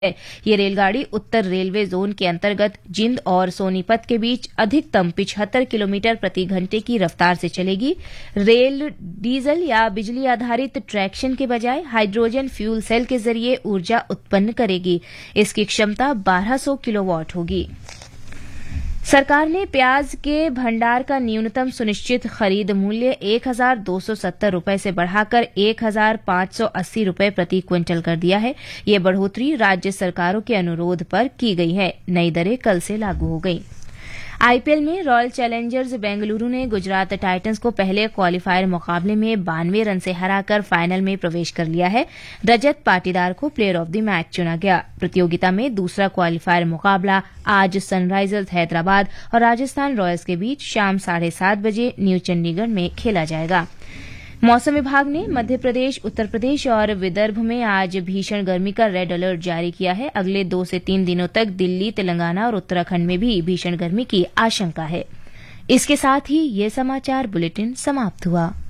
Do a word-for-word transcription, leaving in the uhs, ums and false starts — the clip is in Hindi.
ये रेलगाड़ी उत्तर रेलवे जोन के अंतर्गत जिंद और सोनीपत के बीच अधिकतम पिचहत्तर किलोमीटर प्रति घंटे की रफ्तार से चलेगी। रेल डीजल या बिजली आधारित ट्रैक्शन के बजाय हाइड्रोजन फ्यूल सेल के जरिए ऊर्जा उत्पन्न करेगी। इसकी क्षमता बारह सौ किलोवाट होगी। सरकार ने प्याज के भंडार का न्यूनतम सुनिश्चित खरीद मूल्य एक हजार दो सौ सत्तर रूपये से बढ़ाकर एक हजार पांच सौ अस्सी रूपये प्रति क्विंटल कर दिया है। ये बढ़ोतरी राज्य सरकारों के अनुरोध पर की गई है। नई दरें कल से लागू हो गई। आईपीएल में रॉयल चैलेंजर्स बेंगलुरु ने गुजरात टाइटंस को पहले क्वालीफायर मुकाबले में बानवे रन से हराकर फाइनल में प्रवेश कर लिया है। रजत पाटीदार को प्लेयर ऑफ द मैच चुना गया। प्रतियोगिता में दूसरा क्वालीफायर मुकाबला आज सनराइजर्स हैदराबाद और राजस्थान रॉयल्स के बीच शाम साढ़े सात बजे न्यू चंडीगढ़ में खेला जाएगा। मौसम विभाग ने मध्य प्रदेश, उत्तर प्रदेश और विदर्भ में आज भीषण गर्मी का रेड अलर्ट जारी किया है। अगले दो से तीन दिनों तक दिल्ली, तेलंगाना और उत्तराखंड में भी भीषण गर्मी की आशंका है। इसके साथ ही ये समाचार बुलेटिन समाप्त हुआ।